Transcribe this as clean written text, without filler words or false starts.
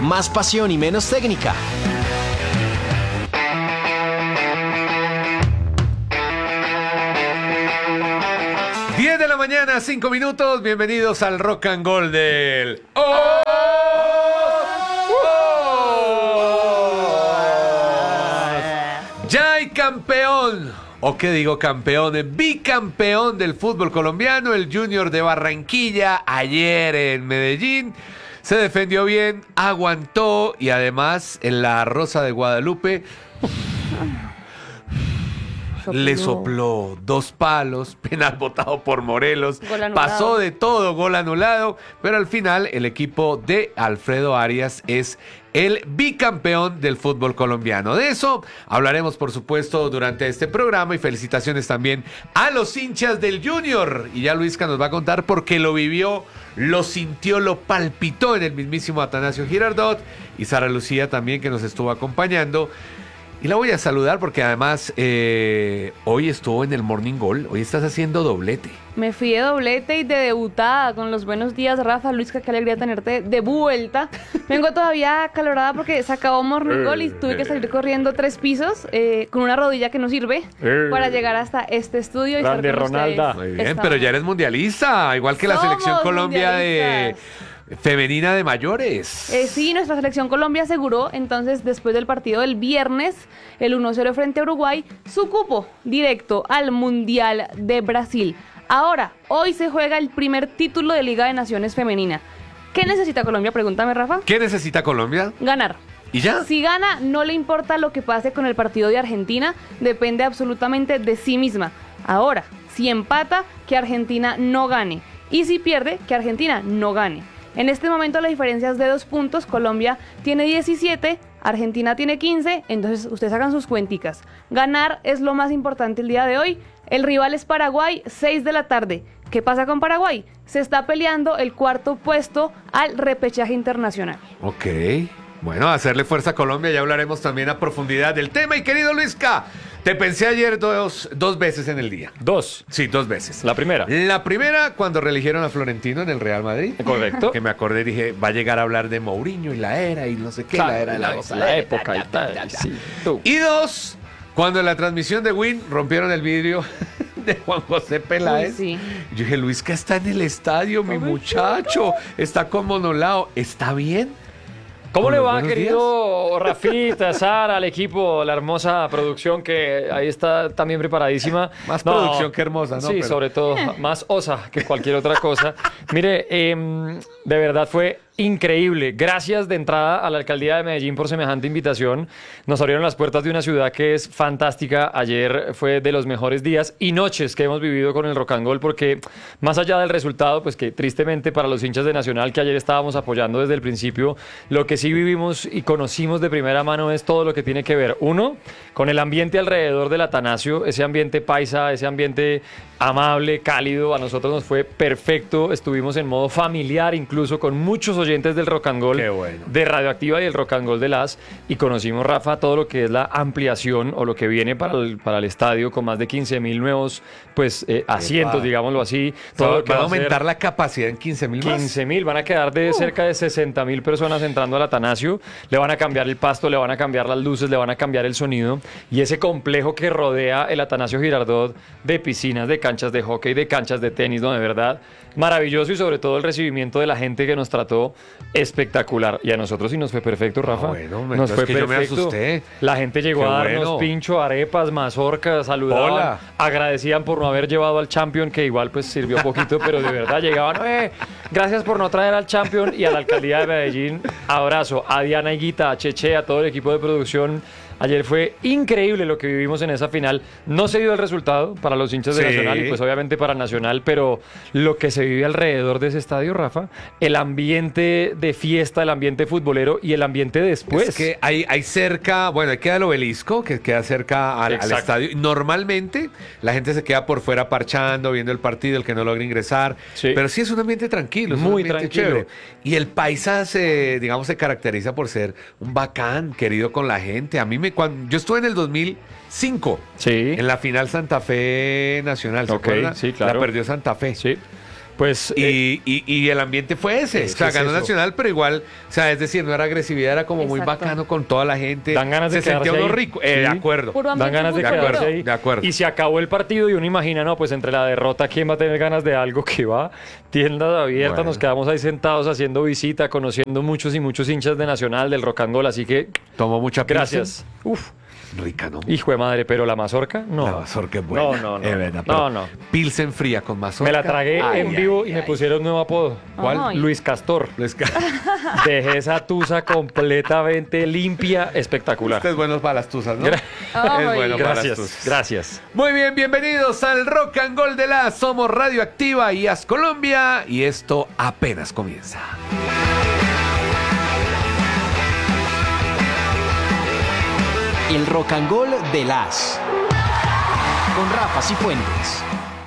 más pasión y menos técnica. De la mañana, 5 minutos. Bienvenidos al Rock and Gold del... ¡Oh! Ya hay campeón, o qué digo campeón, bicampeón del fútbol colombiano, el Junior de Barranquilla, ayer en Medellín. Se defendió bien, aguantó y además en la Rosa de Guadalupe... Le sopló 2 palos, penal botado por Morelos, pasó de todo, gol anulado, pero al final el equipo de Alfredo Arias es el bicampeón del fútbol colombiano. De eso hablaremos, por supuesto, durante este programa y felicitaciones también a los hinchas del Junior. Y ya Luisca nos va a contar porque lo vivió, lo sintió, lo palpitó en el mismísimo Atanasio Girardot y Sara Lucía también que nos estuvo acompañando. Y la voy a saludar porque además hoy estuvo en el Morning Goal. Hoy estás haciendo doblete. Me fui de doblete y de debutada con los buenos días, Rafa, Luisca, qué alegría tenerte de vuelta. Vengo todavía acalorada porque se acabó Morning Goal y tuve que salir corriendo 3 pisos con una rodilla que no sirve para llegar hasta este estudio. Grande, y estar con Ronalda. ustedes. Muy bien, pero ya eres mundialista, igual que la selección Colombia de... femenina de mayores. Sí, nuestra selección Colombia aseguró entonces después del partido del viernes, el 1-0 frente a Uruguay, su cupo directo al Mundial de Brasil. Ahora, hoy se juega el primer título de Liga de Naciones femenina. ¿Qué necesita Colombia? Pregúntame, Rafa. ¿Qué necesita Colombia? Ganar. ¿Y ya? Si gana, no le importa lo que pase con el partido de Argentina, depende absolutamente de sí misma. Ahora, si empata, que Argentina no gane. Y si pierde, que Argentina no gane. En este momento la diferencia es de 2 puntos, Colombia tiene 17, Argentina tiene 15, entonces ustedes hagan sus cuenticas. Ganar es lo más importante el día de hoy, el rival es Paraguay, 6 de la tarde. ¿Qué pasa con Paraguay? Se está peleando el 4.º puesto al repechaje internacional. Ok, bueno, hacerle fuerza a Colombia, ya hablaremos también a profundidad del tema. Y querido Luisca, te pensé ayer dos veces en el día. 2. Sí, 2 veces. La primera. La primera, cuando reeligieron a Florentino en el Real Madrid. Correcto. Que me acordé y dije, va a llegar a hablar de Mourinho y la era y no sé qué, Claro, la era de la época y tal. Sí. Y 2, cuando en la transmisión de Win rompieron el vidrio de Juan José Peláez. Uy, sí. Yo dije, Luisca está en el estadio, mi muchacho. Está con Monolao. ¿Está bien? ¿Cómo le va, Buenos querido Rafita, Sara, al equipo, la hermosa producción que ahí está también preparadísima? Más producción que hermosa, ¿no? Sí, Pero... sobre todo más osa que cualquier otra cosa. Mire, de verdad fue increíble. Gracias de entrada a la Alcaldía de Medellín por semejante invitación. Nos abrieron las puertas de una ciudad que es fantástica. Ayer fue de los mejores días y noches que hemos vivido con el Rock and Gold, porque más allá del resultado, pues que tristemente para los hinchas de Nacional que ayer estábamos apoyando desde el principio, lo que sí vivimos y conocimos de primera mano es todo lo que tiene que ver, uno, con el ambiente alrededor del Atanasio, ese ambiente paisa, ese ambiente amable, cálido. A nosotros nos fue perfecto, estuvimos en modo familiar, incluso con muchos oyentes del Rock and Gold, Qué bueno, de Radioactiva y el Rock and Gold de las, y conocimos, Rafa, todo lo que es la ampliación o lo que viene para el estadio, con más de 15.000 nuevos pues asientos, digámoslo así. Todo lo que va a va a ser aumentar la capacidad en 15.000 más. 15.000, van a quedar de cerca de 60.000 personas entrando al Atanasio. Le van a cambiar el pasto, le van a cambiar las luces, le van a cambiar el sonido, y ese complejo que rodea el Atanasio Girardot, de piscinas, de canchas de hockey, de canchas de tenis, no, de verdad maravilloso, y sobre todo el recibimiento de la gente que nos trató espectacular. Y a nosotros sí nos fue perfecto, Rafa. Bueno, nos fue es que perfecto. yo me asusté. La gente llegó Qué a darnos bueno. pincho, arepas, mazorcas, saludaban, Hola. agradecían por no haber llevado al Champion, que igual pues sirvió poquito, pero de verdad llegaban, gracias por no traer al Champion. Y a la Alcaldía de Medellín, abrazo. A Diana Higuita, a Cheche, a todo el equipo de producción. Ayer fue increíble lo que vivimos en esa final. No se dio el resultado para los hinchas de Sí. Nacional y pues obviamente para Nacional, pero lo que se vive alrededor de ese estadio, Rafa, el ambiente de fiesta, el ambiente futbolero y el ambiente después. Es que hay cerca, bueno, ahí queda el obelisco, que queda cerca al Exacto. estadio. Normalmente la gente se queda por fuera parchando, viendo el partido, el que no logra ingresar. Sí. Pero sí es un ambiente tranquilo, es un Muy ambiente tranquilo. chévere. Y el paisa se caracteriza por ser un bacán, querido con la gente. A mí cuando yo estuve en el 2005, Sí. en la final Santa Fe Nacional, ¿se Ok, acuerdan? sí, claro. La perdió Santa Fe. Sí. Pues Y el ambiente fue ese. Es O sea, que es ganó eso. Nacional, pero igual, o sea, es decir, no era agresividad, era como muy Exacto. bacano con toda la gente. Dan ganas de Se sentía quedarse uno ahí. rico. Sí. De acuerdo. Puro dan ambiente ganas de futbolero. quedarse ahí. De acuerdo. Y se acabó el partido y uno imagina, no, pues entre la derrota, ¿quién va a tener ganas de algo que va? Tiendas abiertas, Bueno. nos quedamos ahí sentados haciendo visita, conociendo muchos y muchos hinchas de Nacional, del Rock and Roll, así que Tomó mucha pilsen. gracias. Uf, Rica, ¿no? hijo de madre, pero la mazorca, no. La mazorca es buena. No. Es verdad, No, pero no. Pilsen fría con mazorca. Me la tragué Ay, en ay, vivo ay, y me ay. pusieron un nuevo apodo. ¿Cuál? Ay. Luis Castor. Les ca- Dejé esa tusa completamente limpia, espectacular. Este es bueno para las tuzas, ¿no? Ay, Es bueno para las Gracias, tuzas. gracias. Muy bien, bienvenidos al Rock and Roll de la Somos Radioactiva y As Colombia. Y esto apenas comienza. El rock and roll de las. Con Rafa Cifuentes.